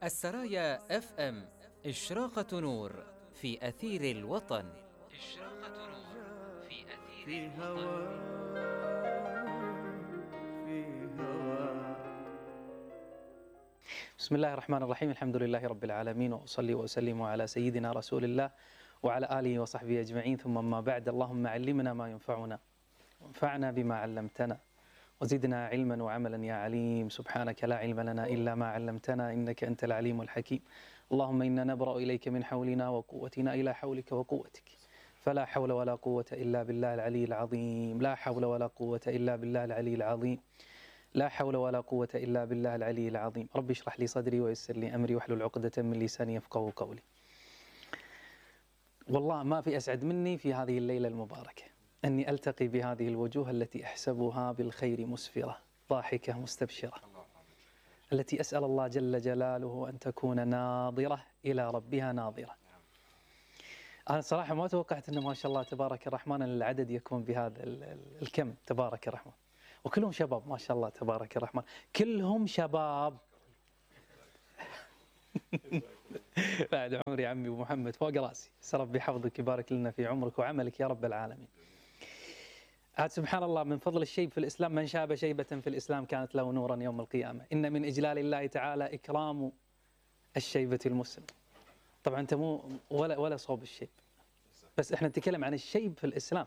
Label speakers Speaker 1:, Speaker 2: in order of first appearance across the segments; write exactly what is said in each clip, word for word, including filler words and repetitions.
Speaker 1: السرايا اف ام، إشراقة نور في أثير الوطن. إشراقة نور في أثير
Speaker 2: في
Speaker 1: الوطن.
Speaker 2: هوا في هوا.
Speaker 3: بسم الله الرحمن الرحيم. الحمد لله رب العالمين، وأصلي وأسلم على سيدنا رسول الله وعلى آله وصحبه أجمعين، ثم ما بعد. اللهم علمنا ما ينفعنا وانفعنا بما علمتنا وزدنا علما وعملا يا عليم. سبحانك لا علم لنا إلا ما علمتنا إنك أنت العليم الحكيم. اللهم إنا نبرأ إليك من حولنا وقوتنا إلى حولك وقوتك، فلا حول ولا قوة إلا بالله العلي العظيم. لا حول ولا قوة إلا بالله العلي العظيم. لا حول ولا قوة إلا بالله العلي العظيم. رب اشرح لي صدري ويسر لي أمري واحلل عقدة من لساني يفقهوا قولي. والله ما في أسعد مني في هذه الليلة المباركة أني ألتقي بهذه الوجوه التي أحسبها بالخير مسفرة ضاحكة مستبشرة، التي أسأل الله جل جلاله أن تكون ناظرة إلى ربها ناظرة. أنا صراحة ما توقعت أنه ما شاء الله تبارك الرحمن العدد يكون بهذا الكم تبارك الرحمن، وكلهم شباب ما شاء الله تبارك الرحمن، كلهم شباب. بعد عمري عمي أبو محمد فوق راسي، ربي يحفظك يبارك لنا في عمرك وعملك يا رب العالمين. عاد سبحان الله من فضل الشيب في الإسلام، من شاب شيبة في الإسلام كانت له نورا يوم القيامة. إن من إجلال الله تعالى إكرام الشيبة المسلم. طبعا أنت مو ولا ولا صوب الشيب، بس إحنا نتكلم عن الشيب في الإسلام.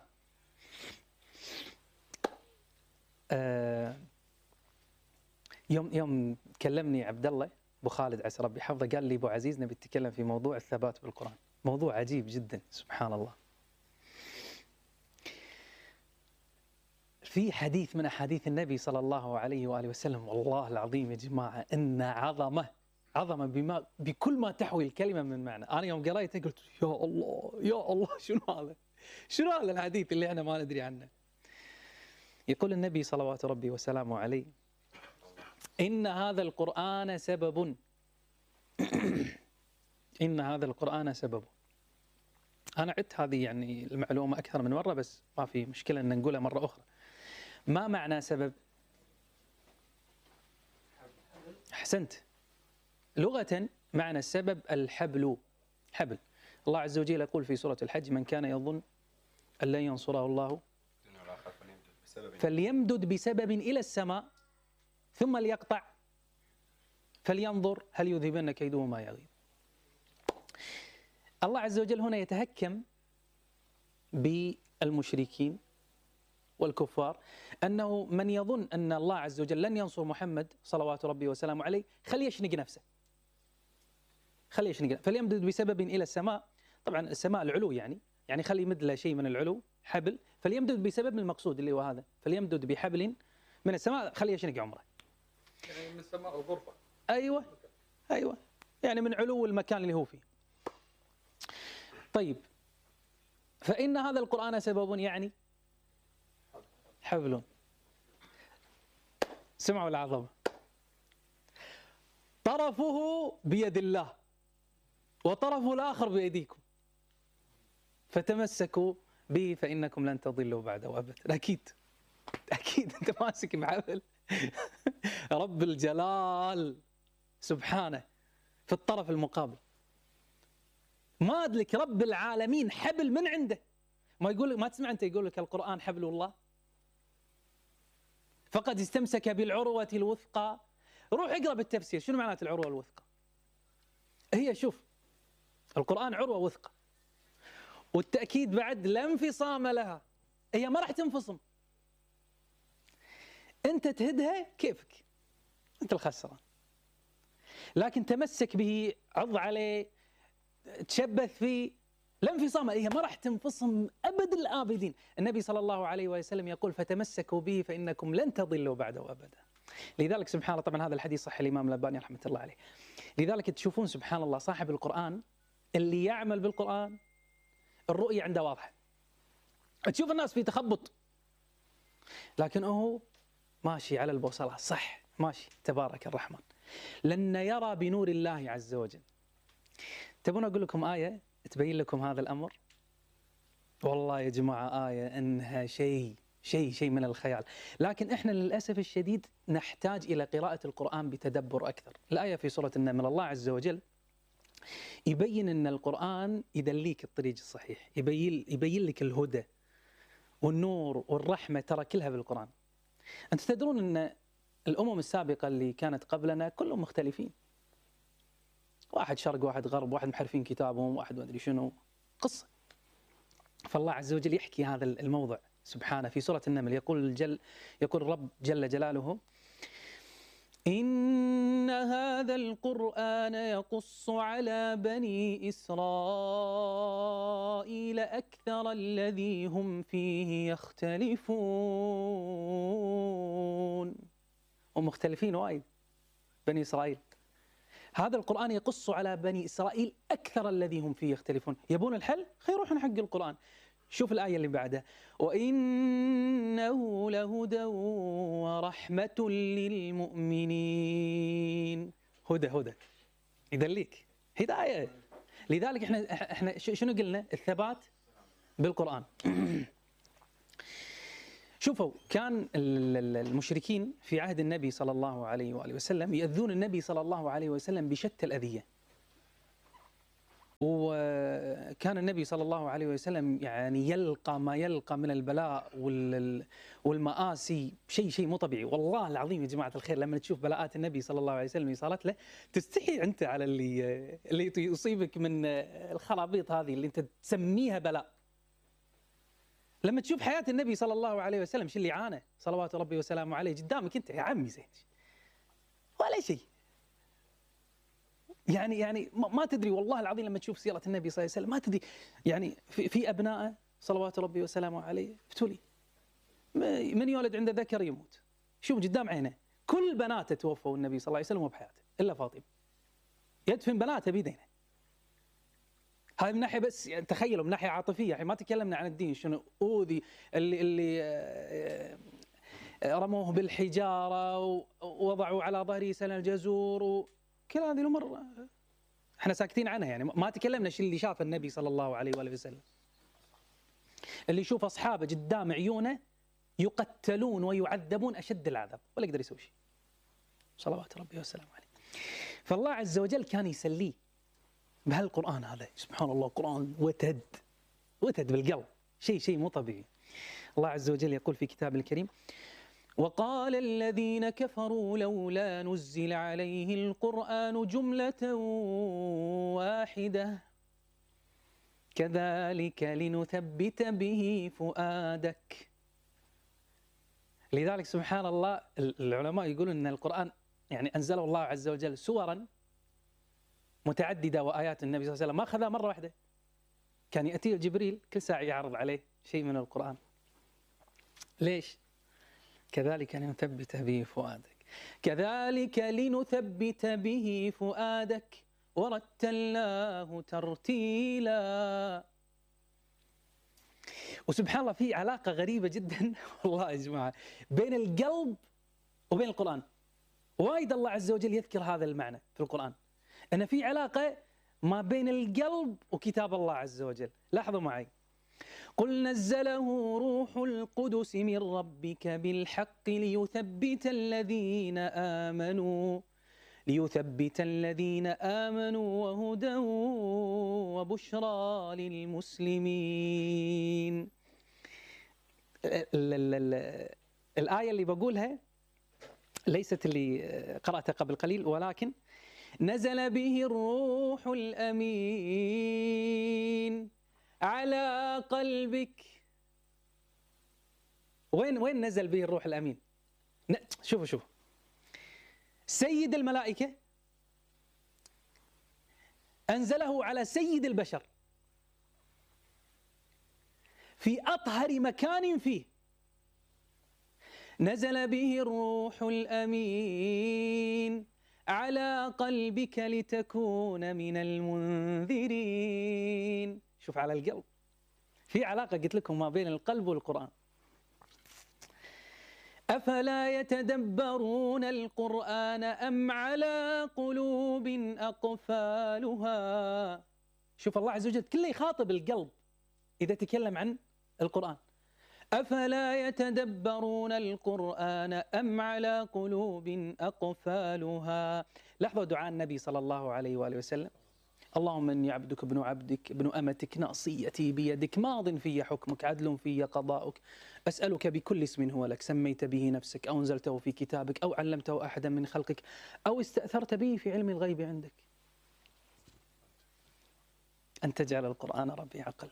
Speaker 3: آه يوم يوم كلمني عبد الله أبو خالد عسى ربي حفظه، قال لي أبو عزيز نبي نتكلم في موضوع الثبات بالقرآن. موضوع عجيب جدا سبحان الله. في حديث من أحاديث النبي صلى الله عليه وآله وسلم، والله العظيم يا جماعة إن عظمة عظمة بما بكل ما تحوي الكلمة من معنى. أنا يوم قرأته قلت يا الله يا الله شنو هذا شنو هذا الحديث اللي إحنا ما ندري عنه. يقول النبي صلوات ربي وسلامه عليه: إن هذا القرآن سبب إن هذا القرآن سبب. أنا عدت هذه يعني المعلومة أكثر من مرة، بس ما في مشكلة أن نقولها مرة أخرى. ما معنى سبب؟ أحسنت. لغة معنى السبب الحبل. حبل. الله عز وجل يقول في سورة الحج: من كان يظن أن لن ينصره الله فليمدد بسبب إلى السماء ثم ليقطع فلينظر هل يذهبن كيده ما يغيظ. الله عز وجل هنا يتهكم بالمشركين والكفار، أنه من يظن أن الله عز وجل لن ينصر محمد صلوات ربي وسلامه عليه خلي يشنق نفسه، خلي يشنق نفسه. فليمدد بسبب إلى السماء. طبعا السماء العلو، يعني يعني خلي يمد له شيء من العلو، حبل. فليمدد بسبب المقصود اللي هو هذا، فليمدد بحبل من السماء خلي يشنق عمره.
Speaker 4: يعني من السماء الغرفة.
Speaker 3: أيوة أيوة يعني من علو المكان اللي هو فيه. طيب، فإن هذا القرآن سبب يعني حبل. سمعوا العظمة. طرفه بيد الله وطرفه الآخر بأيديكم فتمسكوا به فإنكم لن تضلوا بعده أبدا. أكيد أكيد أنت ماسك بحبل رب الجلال سبحانه في الطرف المقابل. ما أدلك رب العالمين حبل من عنده. ما يقول ما تسمع أنت يقول لك القرآن حبل الله، فقد استمسك بالعروة الوثقى. روح اقرأ بالتفسير شنو معنات العروة الوثقى. هي شوف القرآن عروة وثقى، والتأكيد بعد لا انفصام لها. هي ما راح تنفصم، أنت تهدها كيفك، أنت الخسران. لكن تمسك به، عض عليه، تشبث فيه، لا انفصام. هي ما راح تنفصم أبد الآبدين. النبي صلى الله عليه وسلم يقول: فتمسكوا به فإنكم لن تضلوا بعده أبدا. لذلك سبحان الله، طبعا هذا الحديث صح الإمام الألباني رحمة الله عليه. لذلك تشوفون سبحان الله صاحب القرآن اللي يعمل بالقرآن الرؤية عنده واضحة. تشوف الناس في تخبط، لكن هو ماشي على البوصلة صح، ماشي تبارك الرحمن، لن يرى بنور الله عز وجل. تبون أقول لكم آية تبين لكم هذا الأمر؟ والله يا جماعة آية إنها شيء شيء شيء من الخيال. لكن احنا للاسف الشديد نحتاج الى قراءه القران بتدبر اكثر. الايه في سوره النمل الله عز وجل يبين ان القران يدليك الطريق الصحيح، يبين يبين لك الهدى والنور والرحمه، ترى كلها بالقران. انت تدرون ان الامم السابقه اللي كانت قبلنا كلهم مختلفين، واحد شرق واحد غرب، واحد محرفين كتابهم، واحد ما ادري شنو، قصه. فالله عز وجل يحكي هذا الموضع سبحانه في سورة النمل، يقول جل يقول الرب جل جلاله: إن هذا القرآن يقص على بني إسرائيل أكثر الذي هم فيه يختلفون. هم مختلفين وايد بني إسرائيل. هذا القرآن يقص على بني إسرائيل أكثر الذي هم فيه يختلفون. يبون الحل؟ خير يروحون حق القرآن. شوف الآية اللي بعدها: وإنه لهدى ورحمة للمؤمنين. هدى هدى يدليك، هداية. لذلك احنا احنا شنو قلنا؟ الثبات بالقرآن. شوفوا كان المشركين في عهد النبي صلى الله عليه وآله وسلم يؤذون النبي صلى الله عليه وسلم بشتى الأذية. وكان النبي صلى الله عليه وسلم يعني يلقى ما يلقى من البلاء والمآسي، شيء شيء مو طبيعي. والله العظيم يا جماعة الخير لما تشوف بلاءات النبي صلى الله عليه وسلم اللي صارت له تستحي أنت على اللي اللي يصيبك من الخرابيط هذه اللي أنت تسميها بلاء. لما تشوف حياة النبي صلى الله عليه وسلم شو اللي عانى صلوات ربي وسلامه عليه قدامك أنت يا عمي، زين ولا شيء. يعني يعني ما تدري والله العظيم لما تشوف سيرة النبي صلى الله عليه وسلم ما تدري. يعني في, في أبناء صلوات ربي وسلامه عليه ابتلي، من يولد عنده ذكر يموت، شوف قدام عينه كل بناته توفوا النبي صلى الله عليه وسلم وبحياته إلا فاطمة، يدفن بناته بيدينه. هذه من ناحية بس، يعني تخيلوا من ناحية عاطفية، يعني ما تكلمنا عن الدين شنو أوذي اللي اللي رموه بالحجارة ووضعوا على ظهره سن الجزور و كل هذه الأمور احنا ساكتين عنها، يعني ما تكلمنا شو اللي شاف النبي صلى الله عليه وآله وسلم، اللي يشوف أصحابه قدام عيونه يقتلون ويعذبون أشد العذاب ولا يقدر يسوي شيء صلوات ربي وسلامه عليه. فالله عز وجل كان يسليه بهالقرآن هذا، سبحان الله، قرآن وتد وتد بالقلب، شيء شيء مو طبيعي. الله عز وجل يقول في كتابه الكريم: وقال الذين كفروا لولا نزل عليه القرآن جملة واحدة كذلك لنثبت به فؤادك. لذلك سبحان الله العلماء يقولون أن القرآن يعني أنزله الله عز وجل سورا متعددة وآيات النبي صلى الله عليه وسلم ما أخذها مرة واحدة، كان يأتيه جبريل كل ساعة يعرض عليه شيء من القرآن. ليش؟ كذلك لنثبت به فؤادك كذلك لنثبت به فؤادك ورتلناه ترتيلا. وسبحان الله في علاقة غريبة جدا والله يا جماعة بين القلب وبين القرآن. وايد الله عز وجل يذكر هذا المعنى في القرآن، أن في علاقة ما بين القلب وكتاب الله عز وجل. لاحظوا معي: قل نزله روح القدس من ربك بالحق ليثبت الذين آمنوا ليثبت الذين آمنوا وهدى وبشرى للمسلمين. الآية اللي بقولها ليست اللي قرأتها قبل قليل، ولكن نزل به الروح الأمين على قلبك. وين وين نزل به الروح الأمين؟ شوفوا شوفوا سيد الملائكة أنزله على سيد البشر في أطهر مكان فيه. نزل به الروح الأمين على قلبك لتكون من المنذرين. شوف على القلب، في علاقة قلت لكم ما بين القلب والقرآن. أفلا يتدبرون القرآن أم على قلوب أقفالها. شوف الله عز وجل كله يخاطب القلب إذا تكلم عن القرآن. أفلا يتدبرون القرآن أم على قلوب أقفالها. لاحظوا دعاء النبي صلى الله عليه وآله وسلم: اللهم إني عبدك ابن عبدك ابن أمتك ناصيتي بيدك ماض في حكمك عدل في قضاؤك أسألك بكل اسم هو لك سميت به نفسك أو أنزلته في كتابك أو علمته أحدا من خلقك أو استأثرت به في علم الغيب عندك أن تجعل القرآن ربيع قلبي.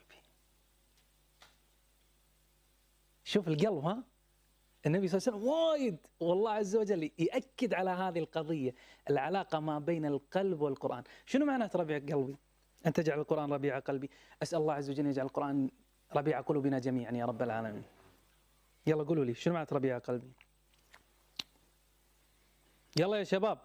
Speaker 3: شوف القلب، ها النبي صلى الله عليه وسلم وايد والله عز وجل يأكد على هذه القضية، العلاقة ما بين القلب والقرآن. شنو معنى ربيع قلبي؟ أن تجعل القرآن ربيع قلبي. أسأل الله عز وجل يجعل القرآن ربيع قلوبنا جميعا يا رب العالمين. يلا قولوا لي شنو معنى ربيع قلبي؟ يلا يا شباب.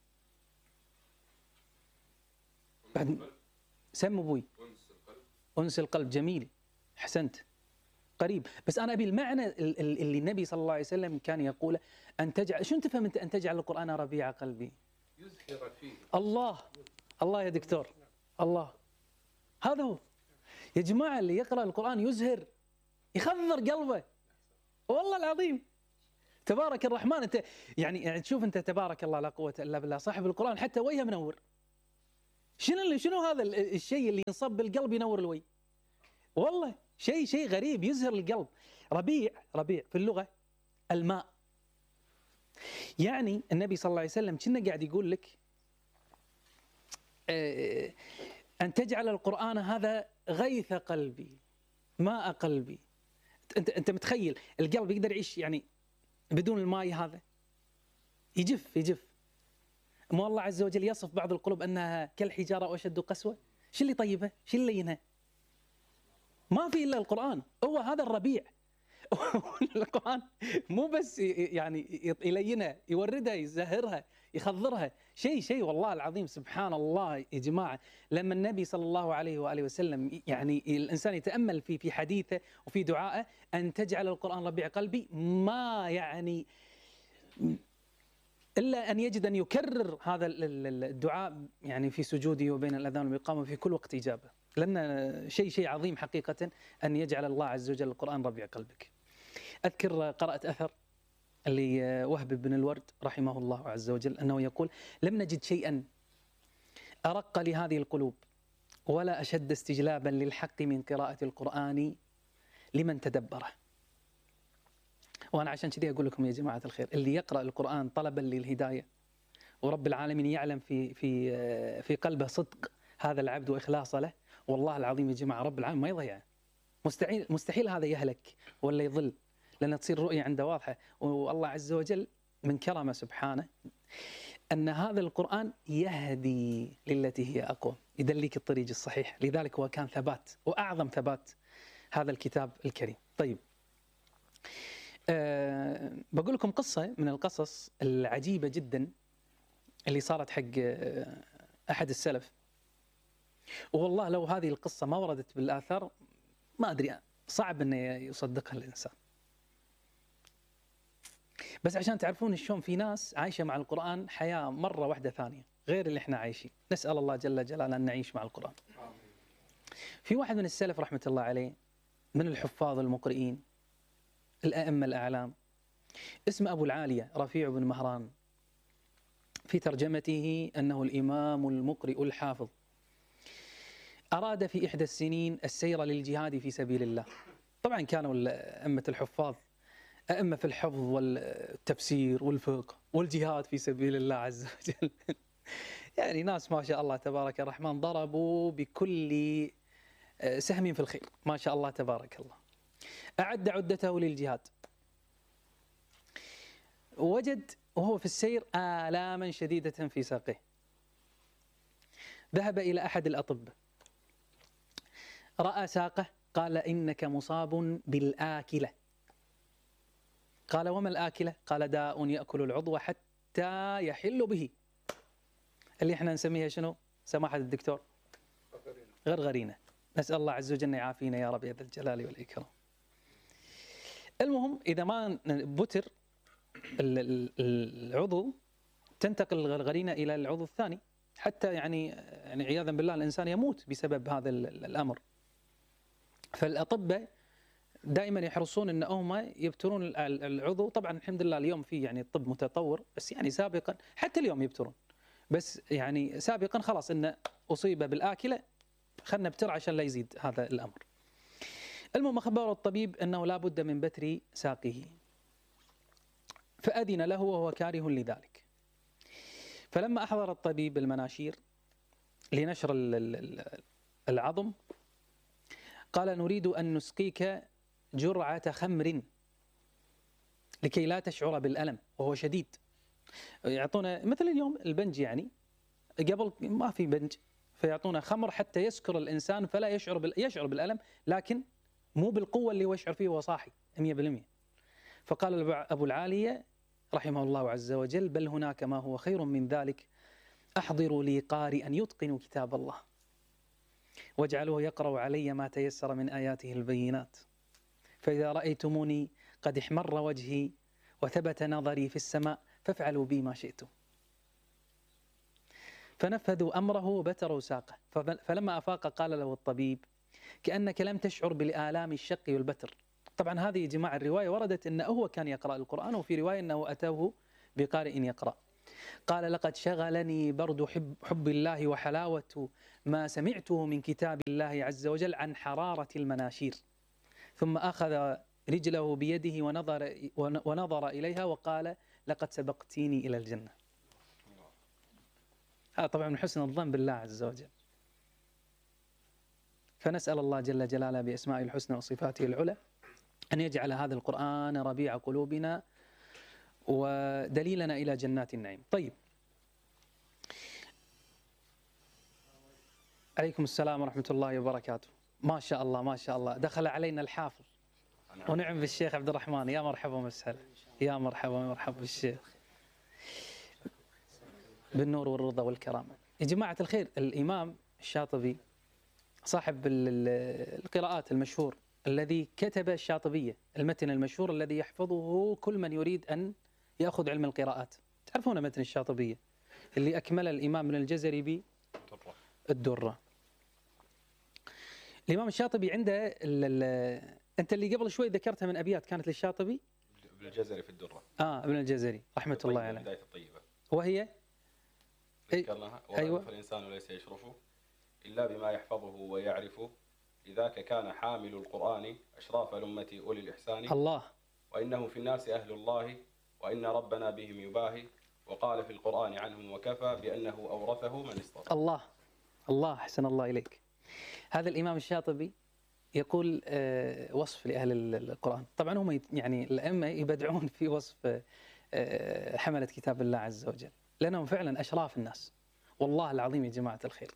Speaker 3: بعد سم ابوي. انس القلب. انس القلب، جميل، احسنت، قريب. بس انا ابي المعنى اللي النبي صلى الله عليه وسلم كان يقوله، ان تجعل، شنو تفهم انت ان تجعل القرآن ربيع قلبي؟
Speaker 4: يزهر فيه.
Speaker 3: الله الله يا دكتور، الله، هذا هو يا جماعه. اللي يقرأ القرآن يزهر، يخضر قلبه، والله العظيم. تبارك الرحمن. انت يعني يعني تشوف انت تبارك الله لا قوه الا بالله، صاحب القرآن حتى وجهه منور. شنو شنو هذا الشيء اللي ينصب بالقلب ينور الوجه؟ والله شيء شيء غريب يزهر القلب. ربيع ربيع في اللغه الماء. يعني النبي صلى الله عليه وسلم كنا قاعد يقول لك ان تجعل القرآن هذا غيث قلبي، ماء قلبي. انت انت متخيل القلب يقدر يعيش يعني بدون الماء؟ هذا يجف يجف. ما الله عز وجل يصف بعض القلوب انها كالحجاره واشد قسوه. شو اللي طيبه؟ شو اللي لينها؟ ما في الا القرآن، هو هذا الربيع. القرآن مو بس يعني يلينها، يوردها، يزهرها، يخضرها، شيء شيء والله العظيم. سبحان الله يا جماعه، لما النبي صلى الله عليه واله وسلم يعني الانسان يتامل في في حديثه وفي دعائه ان تجعل القرآن ربيع قلبي، ما يعني الا ان يجد ان يكرر هذا الدعاء يعني في سجوده وبين الاذان والاقامه في كل وقت اجابه، لان شيء شيء عظيم حقيقه ان يجعل الله عز وجل القرآن ربيع قلبك. اذكر قرأت اثر لوهب بن الورد رحمه الله عز وجل انه يقول: لم نجد شيئا ارق لهذه القلوب ولا اشد استجلابا للحق من قراءة القرآن لمن تدبره. وانا عشان كذي اقول لكم يا جماعه الخير، اللي يقرأ القرآن طلبا للهدايه ورب العالمين يعلم في في في قلبه صدق هذا العبد واخلاصه له، والله العظيم يا جماعه رب العالمين ما يضيعه. مستحيل مستحيل هذا يهلك ولا يضل، لان تصير الرؤيه عنده واضحه. والله عز وجل من كرمه سبحانه ان هذا القرآن يهدي للتي هي اقوم، يدليك الطريق الصحيح. لذلك هو كان ثبات واعظم ثبات هذا الكتاب الكريم. طيب أه بقول لكم قصة من القصص العجيبة جدا اللي صارت حق أحد السلف. والله لو هذه القصة ما وردت بالآثار ما أدري، صعب أن يصدقها الإنسان. بس عشان تعرفون شلون في ناس عايشة مع القرآن حياة مرة واحدة ثانية غير اللي احنا عايشين. نسأل الله جل جلاله أن نعيش مع القرآن. في واحد من السلف رحمة الله عليه من الحفاظ المقرئين الأئمة الأعلام اسمه أبو العالية رفيع بن مهران، في ترجمته أنه الإمام المقرئ الحافظ. أراد في إحدى السنين السير للجهاد في سبيل الله. طبعا كانوا أئمة الحفاظ أئمة في الحفظ والتفسير والفقه والجهاد في سبيل الله عز وجل. يعني ناس ما شاء الله تبارك الرحمن ضربوا بكل سهم في الخير، ما شاء الله تبارك الله. أعد عدته للجهاد، وجد وهو في السير آلاما شديدة في ساقه. ذهب إلى أحد الأطباء، رأى ساقه، قال: إنك مصاب بالآكلة. قال: وما الآكلة؟ قال: داء يأكل العضو حتى يحل به، اللي احنا نسميها شنو سماحة الدكتور؟ غرغرينة. نسأل الله عز وجل يعافينا يا رب يا ذا الجلال والإكرام. المهم إذا ما بتر العضو تنتقل الغرغرينة إلى العضو الثاني، حتى يعني يعني عياذا بالله الإنسان يموت بسبب هذا الأمر. فالأطباء دائما يحرصون ان هم يبترون العضو. طبعا الحمد لله اليوم في يعني الطب متطور، بس يعني سابقا حتى اليوم يبترون، بس يعني سابقا خلاص انه اصيب بالاكله خلنا نبتر عشان لا يزيد هذا الامر. المهم اخبر الطبيب انه لا بد من بتر ساقه، فاذن له وهو كاره لذلك. فلما احضر الطبيب المناشير لنشر العظم قال نريد ان نسقيك جرعة خمر لكي لا تشعر بالألم وهو شديد. يعطونا مثل اليوم البنج، يعني قبل ما في بنج فيعطونا خمر حتى يسكر الإنسان فلا يشعر بال... يشعر بالألم، لكن مو بالقوة اللي هو يشعر فيه وهو صاحي مئة بالمئة. فقال أبو العالية رحمه الله عز وجل بل هناك ما هو خير من ذلك، أحضروا لي قارئا يتقن كتاب الله واجعلوه يقرأ علي ما تيسر من آياته البينات، فإذا رأيتموني قد احمر وجهي وثبت نظري في السماء فافعلوا بي ما شئتم. فنفذوا أمره وبتروا ساقه. فلما أفاق قال له الطبيب كأنك لم تشعر بالآلام الشق والبتر. طبعا هذه يا جماعة الرواية وردت أنه هو كان يقرأ القرآن، وفي رواية أنه أتاه بقارئ يقرأ. قال لقد شغلني برد حب, حب الله وحلاوة ما سمعته من كتاب الله عز وجل عن حرارة المناشير. ثم أخذ رجله بيده ونظر, ونظر إليها وقال لقد سبقتيني إلى الجنة. هذا طبعا من حسن الظن بالله عز وجل. فنسأل الله جل جلاله بأسمائه الحسنى وصفاته العلى أن يجعل هذا القرآن ربيع قلوبنا ودليلنا إلى جنات النعيم. طيب، عليكم السلام ورحمة الله وبركاته. ما شاء الله ما شاء الله، دخل علينا الحافظ ونعم بالشيخ عبد الرحمن. يا مرحبا ومسهلا، يا مرحبا مرحبا بالشيخ بالنور والرضا والكرامة. يا جماعة الخير، الإمام الشاطبي صاحب القراءات المشهور الذي كتب الشاطبية، المتن المشهور الذي يحفظه كل من يريد أن يأخذ علم القراءات. تعرفون متن الشاطبية اللي أكمل الإمام ابن الجزري بالدرة. الإمام الشاطبي عنده ال ال أنت اللي قبل شوي ذكرتها من أبيات كانت للشاطبي،
Speaker 5: ابن الجزري في الدرة.
Speaker 3: آه ابن الجزري رحمة الله عليه.
Speaker 5: بداية الطيبة
Speaker 3: وهي
Speaker 5: ذكرناها. أيوة. فالإنسان ليس يشرفه إلا بما يحفظه ويعرفه، لذاك كان حامل القرآن أشراف الأمة أولي الإحسان.
Speaker 3: الله.
Speaker 5: وإنه في الناس أهل الله وإن ربنا بهم يباهي، وقال في القرآن عنهم وكفى بأنه أورثه من اصطفى.
Speaker 3: الله الله أحسن الله إليك. هذا الإمام الشاطبي يقول آه وصف لأهل القرآن. طبعا هم يعني الأئمة يبدعون في وصف آه حملة كتاب الله عز وجل، لأنهم فعلا أشراف الناس والله العظيم. يا جماعة الخير،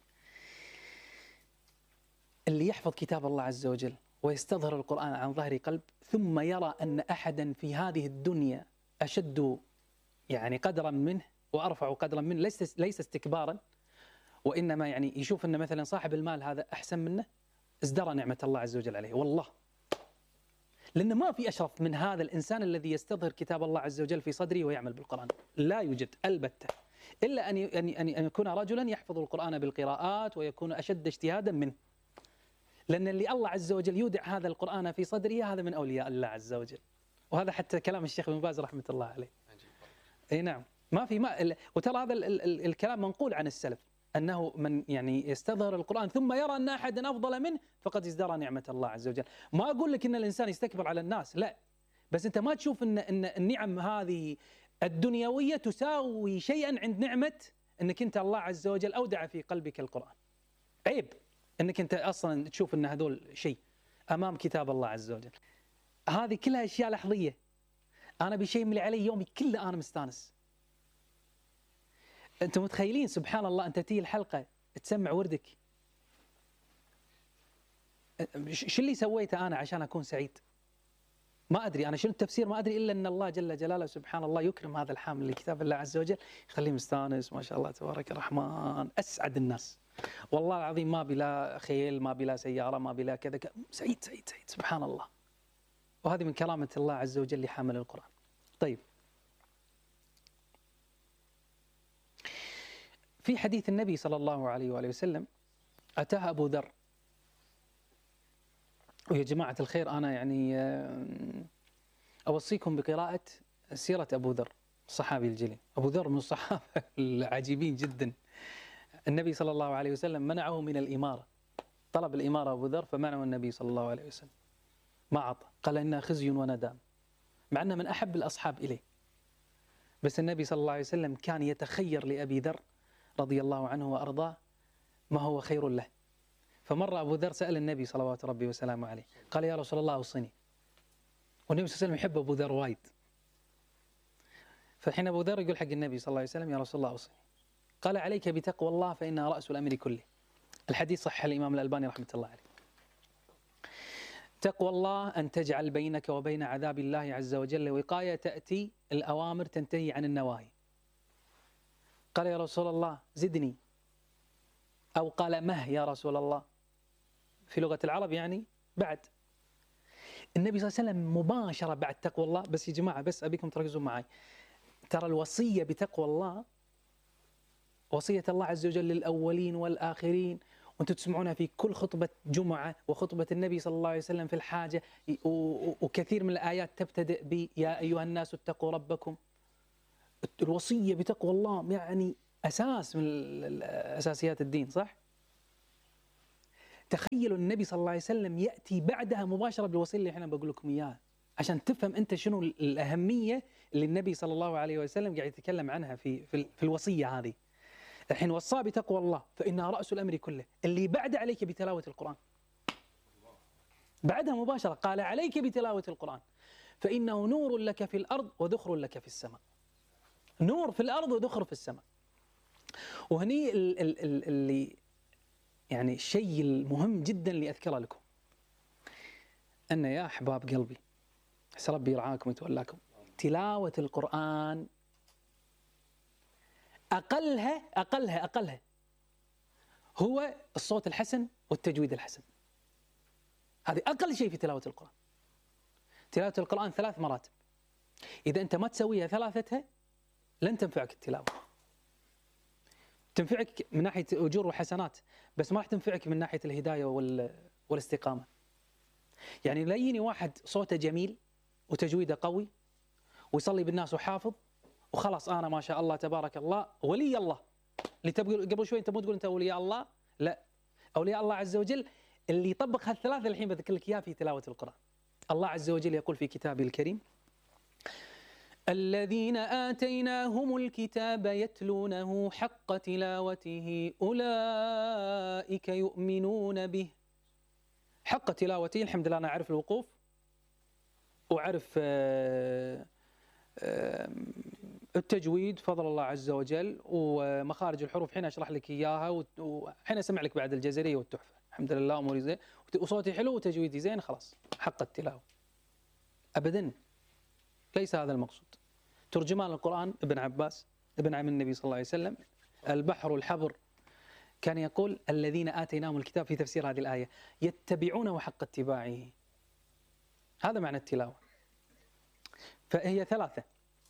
Speaker 3: اللي يحفظ كتاب الله عز وجل ويستظهر القرآن عن ظهر قلب ثم يرى أن أحدا في هذه الدنيا أشد يعني قدرا منه وأرفع قدرا منه، ليس ليس استكبارا، وإنما يعني يشوف أن مثلا صاحب المال هذا أحسن منه، ازدرى نعمة الله عز وجل عليه والله. لأن ما في أشرف من هذا الإنسان الذي يستظهر كتاب الله عز وجل في صدره ويعمل بالقرآن، لا يوجد البتة، إلا أن أن يكون رجلا يحفظ القرآن بالقراءات ويكون أشد اجتهادا منه. لأن اللي الله عز وجل يودع هذا القرآن في صدره هذا من أولياء الله عز وجل. وهذا حتى كلام الشيخ ابن باز رحمة الله عليه. أي نعم، ما في ما وترى هذا ال ال الكلام منقول عن السلف، أنه من يعني يستظهر القرآن ثم يرى أن أحدا أفضل منه فقد ازدرى نعمة الله عز وجل. ما أقول لك أن الإنسان يستكبر على الناس، لا، بس أنت ما تشوف أن أن النعم هذه الدنيوية تساوي شيئا عند نعمة أنك أنت الله عز وجل أودع في قلبك القرآن. عيب أنك أنت أصلا تشوف أن هذول شيء أمام كتاب الله عز وجل. هذه كلها أشياء لحظية. أنا بشيء من علي يومي كله أنا مستانس. أنتم متخيلين سبحان الله أنت تيجي الحلقة تسمع وردك، شو اللي سويته أنا عشان أكون سعيد؟ ما أدري أنا شنو التفسير، ما أدري إلا أن الله جل جلاله سبحان الله يكرم هذا الحامل لكتاب الله عز وجل، يخليه مستانس ما شاء الله تبارك الرحمن، أسعد الناس والله العظيم. ما بلا خيل، ما بلا سيارة، ما بلا كذا، سعيد سعيد سعيد سبحان الله. وهذه من كرامة الله عز وجل لحامل القرآن. طيب، في حديث النبي صلى الله عليه وآله وسلم أتاه أبو ذر ويا جماعة الخير أنا يعني أوصيكم بقراءة سيرة أبو ذر الصحابي الجليل. أبو ذر من الصحابة العجيبين جدا. النبي صلى الله عليه وسلم منعه من الإمارة، طلب الإمارة أبو ذر فمنعه النبي صلى الله عليه وسلم، ما أعطى، قال إنها خزي وندام، مع أنه من أحب الأصحاب إليه. بس النبي صلى الله عليه وسلم كان يتخير لأبي ذر رضي الله عنه وأرضاه ما هو خير له. فمر أبو ذر سأل النبي صلوات ربي وسلامه عليه، قال يا رسول الله أوصني. والنبي صلى الله عليه وسلم يحب أبو ذر وايد. فحين أبو ذر يقول حق النبي صلى الله عليه وسلم يا رسول الله أوصني، قال عليك بتقوى الله فإنها رأس الأمر كله. الحديث صح الإمام الألباني رحمة الله عليه. تقوى الله أن تجعل بينك وبين عذاب الله عز وجل وقاية، تأتي الأوامر تنتهي عن النواهي. قال يا رسول الله زدني، أو قال مه يا رسول الله، في لغة العرب يعني بعد. النبي صلى الله عليه وسلم مباشرة بعد تقوى الله. بس يا جماعة بس أبيكم تركزوا معي، ترى الوصية بتقوى الله وصية الله عز وجل للأولين والآخرين، وأنتم تسمعونها في كل خطبة جمعة وخطبة النبي صلى الله عليه وسلم في الحاجة، وكثير من الآيات تبتدئ ب يا أيها الناس اتقوا ربكم. الوصية بتقوى الله يعني أساس من أساسيات الدين، صح؟ تخيلوا النبي صلى الله عليه وسلم يأتي بعدها مباشرة بالوصية اللي احنا بقول لكم إياها، عشان تفهم أنت شنو الأهمية اللي النبي صلى الله عليه وسلم قاعد يتكلم عنها في في, في الوصية هذه. الحين وصى بتقوى الله فإنها رأس الأمر كله، اللي بعد عليك بتلاوة القرآن. بعدها مباشرة قال عليك بتلاوة القرآن فإنه نور لك في الأرض وذخر لك في السماء. نور في الأرض وذخر في السماء. وهني ال ال ال اللي يعني الشيء المهم جدا اللي أذكره لكم، أن يا أحباب قلبي عسى ربي يرعاكم ويتولاكم، تلاوة القرآن أقلها أقلها أقلها هو الصوت الحسن والتجويد الحسن. هذه أقل شيء في تلاوة القرآن. تلاوة القرآن ثلاث مراتب، إذا أنت ما تسويها ثلاثتها لن تنفعك التلاوة. تنفعك من ناحية أجور وحسنات، بس ما راح تنفعك من ناحية الهداية والاستقامة. يعني لا يجيني واحد صوته جميل وتجويده قوي ويصلي بالناس وحافظ وخلاص أنا ما شاء الله تبارك الله ولي الله، اللي تقول قبل شوي أنت مو تقول أنت أولياء الله، لا، أولياء الله عز وجل اللي يطبق هالثلاثة الحين بذكر لك إياه في تلاوة القرآن. الله عز وجل يقول في كتابه الكريم الذين آتيناهم الكتاب يتلونه حق تلاوته أولئك يؤمنون به. حق تلاوته، الحمد لله أنا أعرف الوقوف وأعرف التجويد فضل الله عز وجل ومخارج الحروف، حين أشرح لك إياها وحين أسمع لك بعد الجزرية والتحفة، الحمد لله أموري زين وصوتي حلو وتجويدي زين، خلاص حق التلاوة. أبدا ليس هذا المقصود. ترجمان القرآن ابن عباس ابن عم النبي صلى الله عليه وسلم البحر الحبر كان يقول الذين آتيناهم الكتاب في تفسير هذه الآية يتبعونه حق اتباعه. هذا معنى التلاوة. فهي ثلاثة،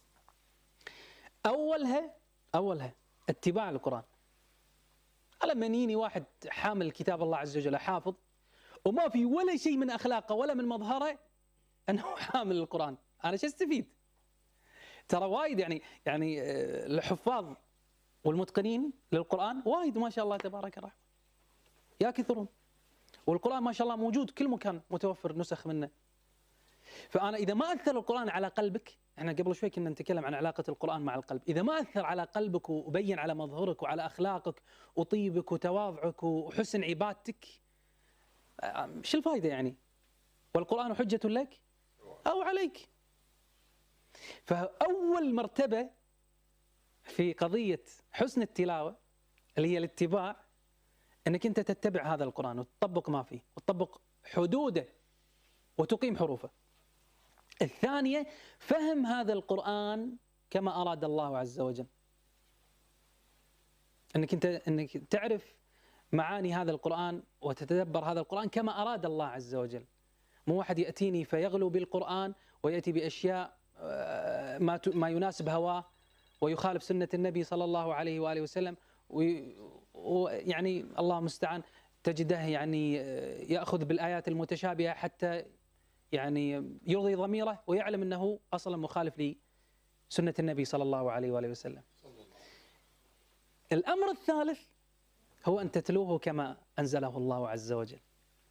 Speaker 3: أولها أولها اتباع القرآن. لما يجيني واحد حامل كتاب الله عز وجل حافظ وما في ولا شيء من أخلاقه ولا من مظهره أنه حامل القرآن، أنا شو استفيد؟ ترى وايد يعني يعني الحفاظ والمتقنين للقرآن وايد ما شاء الله تبارك الرحمن يا كثرون، والقرآن ما شاء الله موجود كل مكان متوفر نسخ منه. فأنا إذا ما أثر القرآن على قلبك، احنا قبل شوي كنا نتكلم عن علاقة القرآن مع القلب، إذا ما أثر على قلبك وبين على مظهرك وعلى أخلاقك وطيبك وتواضعك وحسن عبادتك، شو الفائدة يعني؟ والقرآن حجة لك أو عليك. فأول مرتبة في قضية حسن التلاوة اللي هي الاتباع، أنك أنت تتبع هذا القرآن وتطبق ما فيه وتطبق حدوده وتقيم حروفه. الثانية فهم هذا القرآن كما أراد الله عز وجل، أنك أنت أنك تعرف معاني هذا القرآن وتتدبر هذا القرآن كما أراد الله عز وجل. مو واحد يأتيني فيغلو بالقرآن ويأتي بأشياء ما ما يناسب هواه ويخالف سنة النبي صلى الله عليه وآله وسلم، ويعني الله المستعان تجده يعني يأخذ بالآيات المتشابهة حتى يعني يرضي ضميره ويعلم أنه أصلا مخالف لسنة النبي صلى الله عليه وآله وسلم. الأمر الثالث هو أن تتلوه كما أنزله الله عز وجل.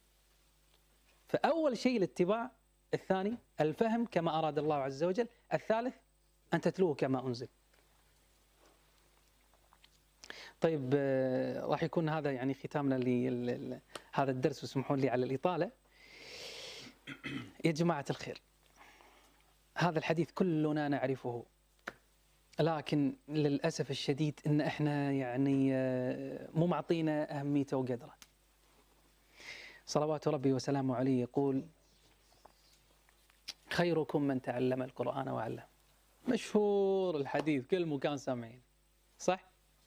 Speaker 3: فأول شيء الاتباع، الثاني الفهم كما أراد الله عز وجل، الثالث أن تتلوه كما أنزل. طيب راح يكون هذا يعني ختامنا لهذا الدرس، واسمحوا لي على الإطالة. يا جماعة الخير، هذا الحديث كلنا نعرفه، لكن للأسف الشديد إن إحنا يعني مو معطينا أهميته وقدره. صلوات ربي وسلامه عليه يقول: خيركم من تعلم القرآن وعلمه. مشهور الحديث، كل مكان سامعين، صح؟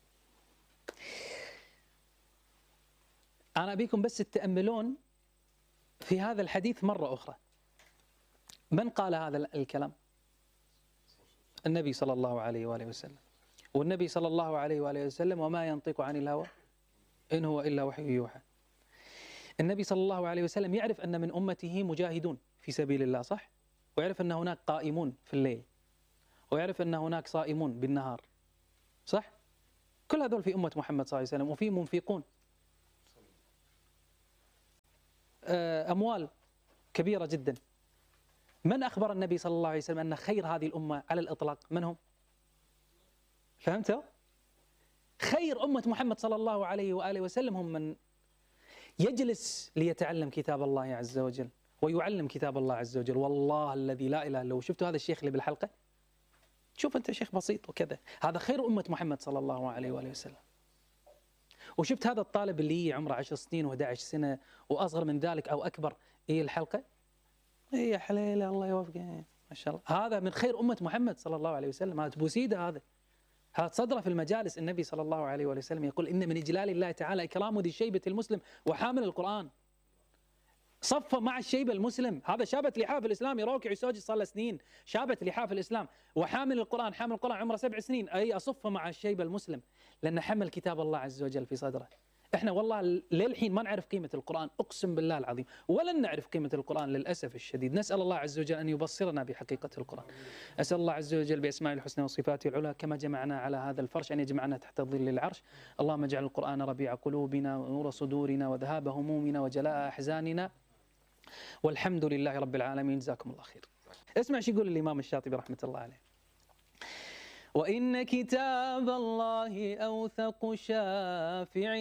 Speaker 3: أنا أبيكم بس تتأملون في هذا الحديث مرة أخرى. من قال هذا الكلام؟ النبي صلى الله عليه وآله وسلم. والنبي صلى الله عليه وآله وسلم وما ينطق عن الهوى إن هو إلا وحي يوحى. النبي صلى الله عليه وسلم يعرف أن من أمته مجاهدون في سبيل الله، صح؟ ويعرف أن هناك قائمون في الليل، ويعرف أن هناك صائمون بالنهار، صح؟ كل هذول في أمة محمد صلى الله عليه وسلم. وفي منفقون أموال كبيرة جدا. من أخبر النبي صلى الله عليه وسلم أن خير هذه الأمة على الإطلاق من هم؟ فهمتوا؟ خير أمة محمد صلى الله عليه وآله وسلم هم من يجلس ليتعلم كتاب الله عز وجل ويعلم كتاب الله عز وجل. والله الذي لا إله إلا هو. شفتوا هذا الشيخ اللي بالحلقة؟ شوف أنت شيخ بسيط وكذا، هذا خير أمة محمد صلى الله عليه وآله وسلم. وشفت هذا الطالب اللي عمره عشر سنين وأحد عشر سنة وأصغر من ذلك أو أكبر، إيه الحلقة؟ إيه يا حليلة الله يوفقه، ما شاء الله. هذا من خير أمة محمد صلى الله عليه وسلم. هذا بوسيدة، هذا هذا صدره في المجالس. النبي صلى الله عليه وآله وسلم يقول: إن من إجلال الله تعالى إكرام ذي الشيبة المسلم وحامل القرآن. صف مع الشيبة المسلم، هذا شابت لحاف الإسلام، يروكع يسوج صار له سنين، شابت لحاف الإسلام. وحامل القرآن، حامل القرآن عمره سبع سنين، أي أصف مع الشيبة المسلم، لأن حمل كتاب الله عز وجل في صدره. إحنا والله للحين ما نعرف قيمة القرآن، أقسم بالله العظيم، ولن نعرف قيمة القرآن للأسف الشديد. نسأل الله عز وجل أن يبصرنا بحقيقة القرآن. أسأل الله عز وجل بأسماء الحسنى وصفاته العلى كما جمعنا على هذا الفرش أن يجمعنا تحت ظل العرش. اللهم اجعل القرآن ربيع قلوبنا ونور صدورنا وذهاب همومنا وجلاء أحزاننا، والحمد لله رب العالمين. جزاكم الله خير. اسمع شو يقول الإمام الشاطبي رحمة الله عليه: وإن كتاب الله أوثق شافع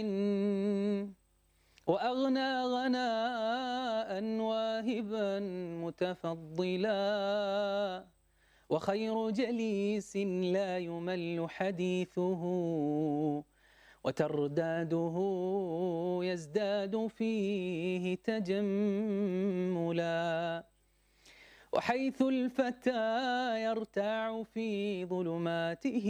Speaker 3: وأغنى غناء واهبا متفضلا، وخير جليس لا يمل حديثه، وترداده يزداد فيه تجملا، وحيث الفتى يرتاع في ظلماته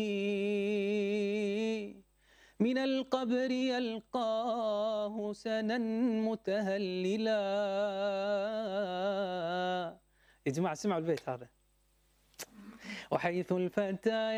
Speaker 3: من القبر يلقاه سنا متهللا. يا جماعة سمعوا البيت هذا: وحيث الفتى